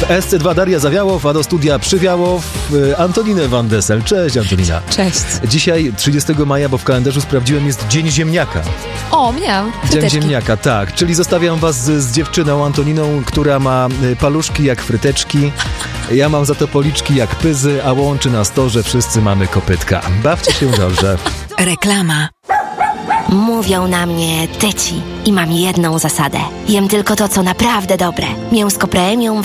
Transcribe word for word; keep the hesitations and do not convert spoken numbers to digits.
W S C dwa Daria Zawiałow, a do studia przywiało Antoninę Van Dessel. Cześć, Antonina. Cześć. Dzisiaj, trzydziestego maja, bo w kalendarzu sprawdziłem, jest Dzień Ziemniaka. O, miałam. Dzień Ziemniaka, tak. Czyli zostawiam was z, z dziewczyną Antoniną, która ma paluszki jak fryteczki. Ja mam za to policzki jak pyzy, a łączy nas to, że wszyscy mamy kopytka. Bawcie się dobrze. Reklama. Mówią na mnie tyci i mam jedną zasadę. Jem tylko to, co naprawdę dobre. Mięsko premium,